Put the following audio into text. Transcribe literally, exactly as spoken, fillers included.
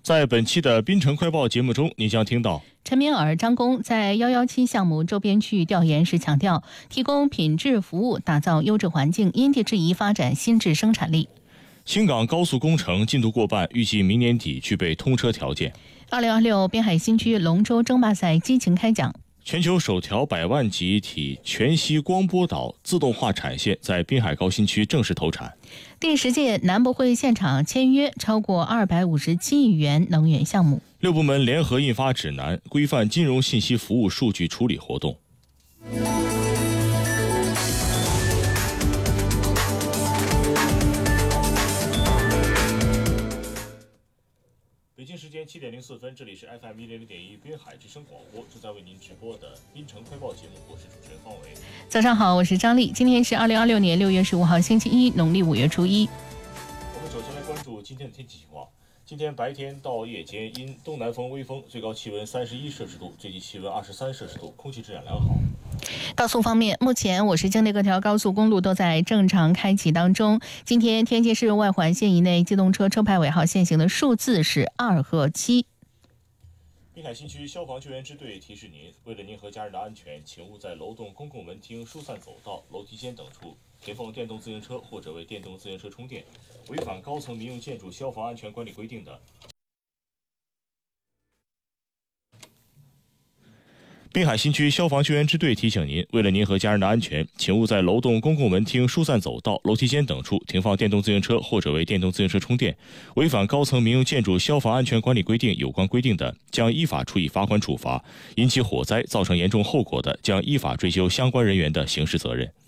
在本期的滨城快报节目中，你将听到陈敏尔、张工在一一七项目周边区域调研时强调，提供品质服务，打造优质环境，因地制宜发展新质生产力。 青港高速工程进度过半，预计明年底具备通车条件。 二零二六滨海新区龙舟争霸赛激情开讲。 全球首条百万级体全息光波导自动化产线在滨海高新区正式投产。 第十届南博会现场签约超过二百五十七亿元能源项目。 六部门联合印发指南，规范金融信息服务数据处理活动。北京时间七点零四分，这里是 F M 一零零点一滨海之声广播，正在为您直播的滨城快报节目，我是主持人方维。 早上好，我是张丽。今天是二零二六年六月十五号，星期一，农历五月初一。 我们首先来关注今天的天气情况。今天白天到夜间因东南风微风，最高气温三十一摄氏度，最低气温二十三摄氏度，空气质量良好。 高速方面，目前我市境内各条高速公路都在正常开启当中。今天天津市外环线以内机动车车牌尾号限行的数字是二和七。 滨海新区消防救援支队提示您，为了您和家人的安全，请勿在楼栋、公共门厅、疏散走道、楼梯间等处停放电动自行车或者为电动自行车充电。违反高层民用建筑消防安全管理规定的，滨海新区消防救援支队提醒您，为了您和家人的安全，请勿在楼栋、公共门厅、疏散走道、楼梯间等处停放电动自行车或者为电动自行车充电。违反高层民用建筑消防安全管理规定有关规定的，将依法处以罚款处罚；引起火灾造成严重后果的，将依法追究相关人员的刑事责任。